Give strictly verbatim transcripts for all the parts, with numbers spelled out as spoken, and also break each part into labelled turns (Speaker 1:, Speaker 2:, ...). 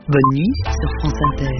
Speaker 1: Bonne nuit sur France Inter.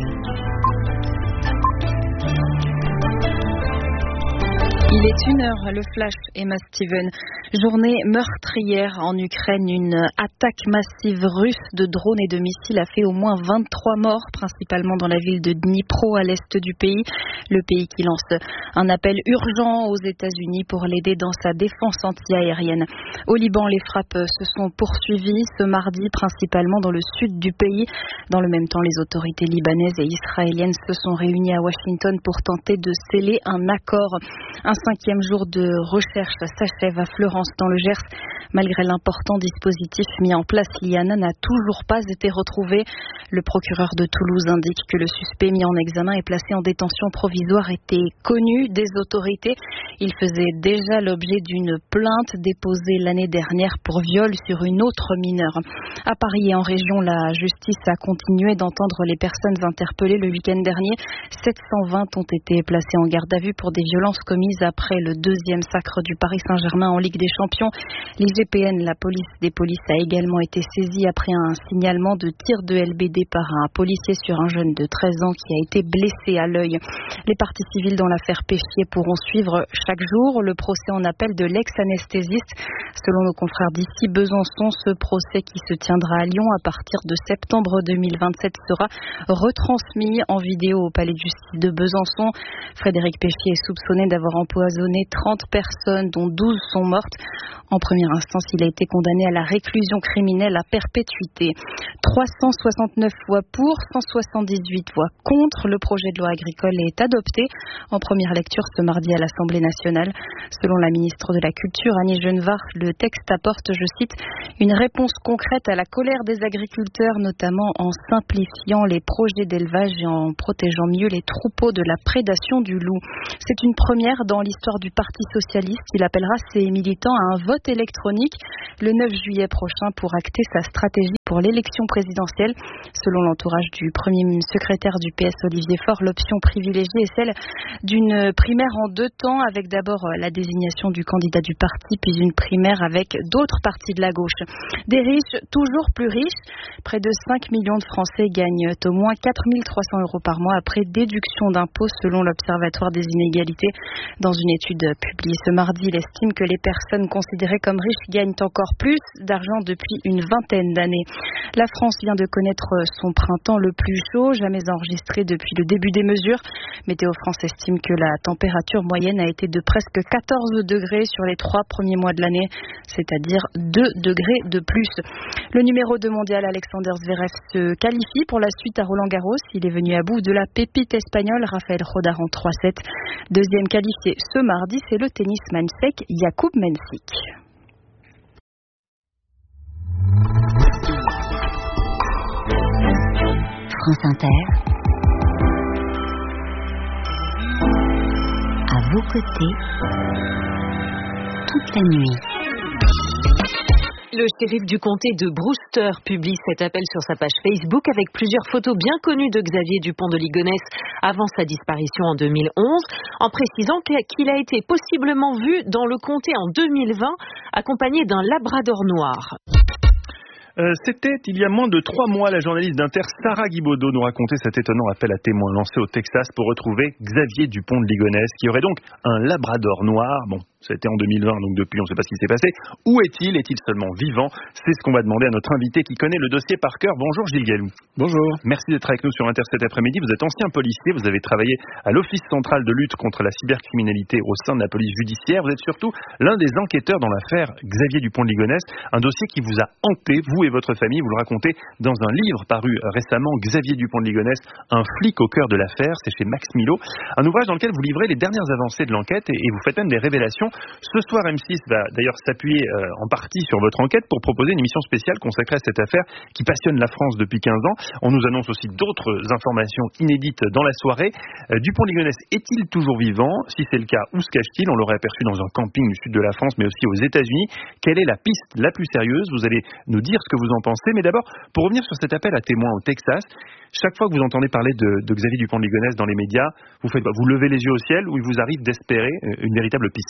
Speaker 2: Il est une heure, le flash, Emma Steven. Journée meurtrière en Ukraine. Une attaque massive russe de drones et de missiles a fait au moins vingt-trois morts, principalement dans la ville de Dnipro, à l'est du pays. Le pays qui lance un appel urgent aux États-Unis pour l'aider dans sa défense anti-aérienne. Au Liban, les frappes se sont poursuivies ce mardi, principalement dans le sud du pays. Dans le même temps, les autorités libanaises et israéliennes se sont réunies à Washington pour tenter de sceller un accord. Un cinquième jour de recherche s'achève à Fleurance dans le Gers. Malgré l'important dispositif mis en place, Liana n'a toujours pas été retrouvée. Le procureur de Toulouse indique que le suspect mis en examen et placé en détention provisoire était connu des autorités. Il faisait déjà l'objet d'une plainte déposée l'année dernière pour viol sur une autre mineure. À Paris et en région, la justice a continué d'entendre les personnes interpellées le week-end dernier. sept cent vingt ont été placées en garde à vue pour des violences commises après le deuxième sacre du Paris Saint-Germain en Ligue des Champions. L'I G P N, la police des polices, a également été saisie après un signalement de tir de L B D par un policier sur un jeune de treize ans qui a été blessé à l'œil. Les parties civiles dans l'affaire Péchier pourront suivre chaque jour le procès en appel de l'ex-anesthésiste. Selon nos confrères d'ici Besançon, ce procès qui se tiendra à Lyon à partir de septembre deux mille vingt-sept sera retransmis en vidéo au palais de justice de Besançon. Frédéric Péchier est soupçonné d'avoir empoisonné trente personnes, dont douze sont mortes. En première instance, il a été condamné à la réclusion criminelle à perpétuité. trois cent soixante-neuf voix pour, cent soixante-dix-huit voix contre. Le projet de loi agricole est adopté en première lecture ce mardi à l'Assemblée nationale. Selon la ministre de la Culture, Annie Genevard, le texte apporte, je cite, une réponse concrète à la colère des agriculteurs, notamment en simplifiant les projets d'élevage et en protégeant mieux les troupeaux de la prédation du loup. C'est une première dans l'histoire du Parti socialiste. Il appellera ses militants à un vote électronique le neuf juillet prochain pour acter sa stratégie pour l'élection présidentielle. Selon l'entourage du premier secrétaire du P S Olivier Faure, l'option privilégiée est celle d'une primaire en deux temps, avec d'abord la désignation du candidat du parti, puis une primaire avec d'autres partis de la gauche. Des riches toujours plus riches, près de cinq millions de Français gagnent au moins quatre mille trois cents euros par mois après déduction d'impôts selon l'Observatoire des inégalités. Dans une étude publiée ce mardi, il estime que les personnes considérées comme riches gagnent encore plus d'argent depuis une vingtaine d'années. La France vient de connaître son printemps le plus chaud, jamais enregistré depuis le début des mesures. Météo France estime que la température moyenne a été de presque quatorze degrés sur les trois premiers mois de l'année, c'est-à-dire deux degrés de plus. Le numéro deux mondial Alexander Zverev se qualifie pour la suite à Roland-Garros. Il est venu à bout de la pépite espagnole Rafael Rodar en trois sept. Deuxième qualifié ce mardi, c'est le tennisman sec Jakub Mensik.
Speaker 1: France Inter, à vos côtés, toute la nuit.
Speaker 3: Le shérif du comté de Brewster publie cet appel sur sa page Facebook avec plusieurs photos bien connues de Xavier Dupont de Ligonnès avant sa disparition en deux mille onze, en précisant qu'il a été possiblement vu dans le comté en deux mille vingt, accompagné d'un labrador noir.
Speaker 4: Euh, c'était il y a moins de trois mois, la journaliste d'Inter Sarah Guibaudot nous racontait cet étonnant appel à témoins lancé au Texas pour retrouver Xavier Dupont de Ligonnès, qui aurait donc un labrador noir. Bon, c'était en deux mille vingt, donc depuis on ne sait pas ce qui s'est passé. Où est-il ? Est-il seulement vivant ? C'est ce qu'on va demander à notre invité qui connaît le dossier par cœur. Bonjour Gilles Gallou.
Speaker 5: Bonjour.
Speaker 4: Merci d'être avec nous sur Inter cet après-midi. Vous êtes ancien policier, vous avez travaillé à l'Office central de lutte contre la cybercriminalité au sein de la police judiciaire. Vous êtes surtout l'un des enquêteurs dans l'affaire Xavier Dupont de Ligonnès, un dossier qui vous a hanté, vous et votre famille. Vous le racontez dans un livre paru récemment, Xavier Dupont de Ligonnès, un flic au cœur de l'affaire. C'est chez Max Milo, un ouvrage dans lequel vous livrez les dernières avancées de l'enquête et, et vous faites même des révélations. Ce soir, M six va d'ailleurs s'appuyer euh, en partie sur votre enquête pour proposer une émission spéciale consacrée à cette affaire qui passionne la France depuis quinze ans. On nous annonce aussi d'autres informations inédites dans la soirée. Euh, Dupont de Ligonnès est-il toujours vivant ? Si c'est le cas, où se cache-t-il ? On l'aurait aperçu dans un camping du sud de la France, mais aussi aux États-Unis. Quelle est la piste la plus sérieuse ? Vous allez nous dire ce que vous en pensez. Mais d'abord, pour revenir sur cet appel à témoins au Texas, chaque fois que vous entendez parler de, de Xavier Dupont de Ligonnès dans les médias, vous faites, vous levez les yeux au ciel ou il vous arrive d'espérer une véritable piste ?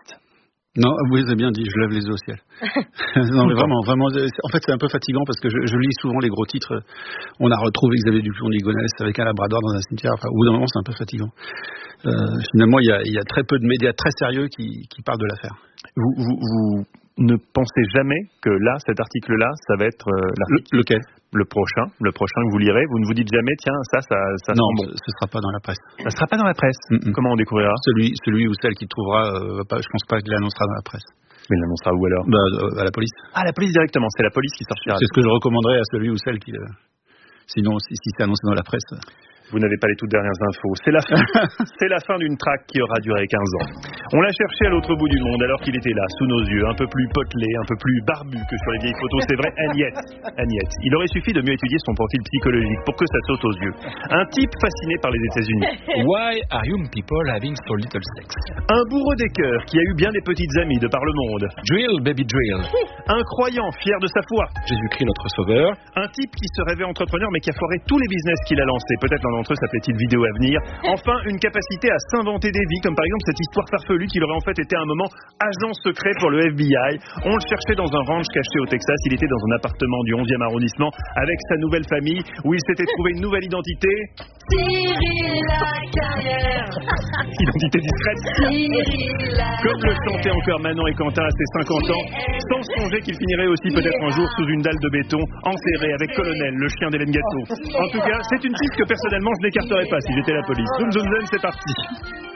Speaker 5: Non, vous avez bien dit, je lève les yeux au ciel. Non, mais vraiment, vraiment. En fait, c'est un peu fatigant parce que je, je lis souvent les gros titres. On a retrouvé Xavier Dupont de Ligonnès avec un labrador dans un cimetière. Enfin, au bout d'un moment, c'est un peu fatigant. Euh, finalement, il y a, il y a très peu de médias très sérieux qui, qui parlent de l'affaire.
Speaker 4: Vous, vous, vous ne pensez jamais que là, cet article-là, ça va être euh,
Speaker 5: l'article. Le, lequel?
Speaker 4: Le prochain, le prochain que vous lirez. Vous ne vous dites jamais, tiens, ça, ça, ça
Speaker 5: non,
Speaker 4: sent bon.
Speaker 5: ce sera pas dans la presse.
Speaker 4: Ça sera pas dans la presse. Mm-mm. Comment on découvrira?
Speaker 5: Celui, celui ou celle qui trouvera, euh, pas, je pense pas qu'il l'annoncera dans la presse.
Speaker 4: Mais il l'annoncera où alors?
Speaker 5: Bah, euh, à la police.
Speaker 4: Ah, à la police directement. C'est la police qui sortira.
Speaker 5: C'est ce que je recommanderais à celui ou celle qui. Euh, sinon, si, si c'est annoncé dans la presse.
Speaker 4: Vous n'avez pas les toutes dernières infos. C'est la fin. C'est la fin d'une traque qui aura duré quinze ans. On l'a cherché à l'autre bout du monde alors qu'il était là, sous nos yeux, un peu plus potelé, un peu plus barbu que sur les vieilles photos. C'est vrai, Agnès. Agnès. Il aurait suffi de mieux étudier son profil psychologique pour que ça saute aux yeux. Un type fasciné par les États-Unis.
Speaker 6: Why are young people having so little sex?
Speaker 4: Un bourreau des cœurs qui a eu bien des petites amies de par le monde.
Speaker 6: Drill, baby drill.
Speaker 4: Un croyant fier de sa foi.
Speaker 6: Jésus-Christ notre sauveur.
Speaker 4: Un type qui se rêvait entrepreneur mais qui a foiré tous les business qu'il a lancés. Peut-être l'un d'entre eux s'appelait-il Vidéo Avenir. Enfin, une capacité à s'inventer des vies, comme par exemple cette histoire farfelue qu'il aurait en fait été à un moment agent secret pour le F B I. On le cherchait dans un ranch caché au Texas. Il était dans un appartement du onzième arrondissement avec sa nouvelle famille où il s'était trouvé une nouvelle identité.
Speaker 7: Cyril Lacarrière.
Speaker 4: Identité discrète.
Speaker 7: Cyril Lacarrière.
Speaker 4: Comme le chantaient encore Manon et Quentin à ses cinquante ans, sans songer qu'il finirait aussi peut-être un jour sous une dalle de béton, enterré avec Colonel, le chien d'Hélène Gâteau. En tout cas, c'est une piste que personnellement je n'écarterais pas si j'étais la police. Zoom zoom zoom, c'est parti.